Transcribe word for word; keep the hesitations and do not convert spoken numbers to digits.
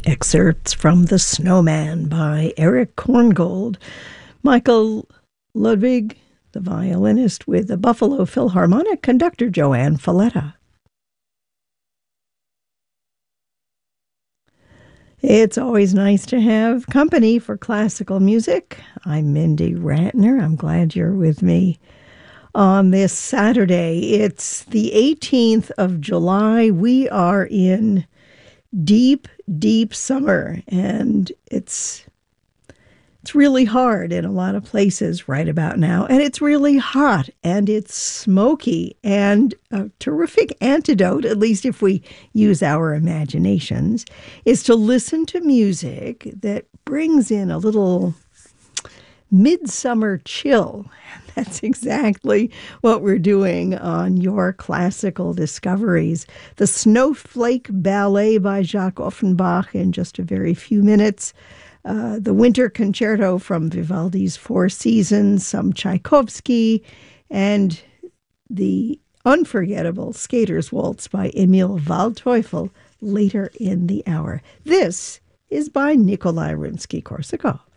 Excerpts from The Snowman by Eric Korngold. Michael Ludwig, the violinist, with the Buffalo Philharmonic conductor Joanne Falletta. It's always nice to have company for classical music. I'm Mindy Ratner. I'm glad you're with me on this Saturday. It's the eighteenth of July. We are in deep, deep summer, and it's it's really hard in a lot of places right about now, and it's really hot, and it's smoky, and a terrific antidote, at least if we use our imaginations, is to listen to music that brings in a little midsummer chill. That's exactly what we're doing on Your Classical Discoveries. The Snowflake Ballet by Jacques Offenbach in just a very few minutes. Uh, the Winter Concerto from Vivaldi's Four Seasons, some Tchaikovsky, and the unforgettable Skater's Waltz by Emil Waldteufel later in the hour. This is by Nikolai Rimsky-Korsakov.